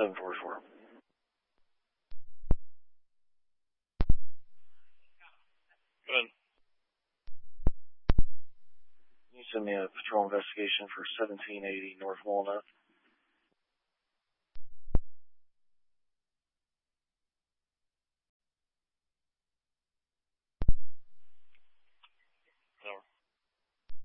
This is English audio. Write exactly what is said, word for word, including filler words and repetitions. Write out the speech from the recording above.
seven four four. Go ahead. Can you send me a patrol investigation for seventeen eighty North Walnut?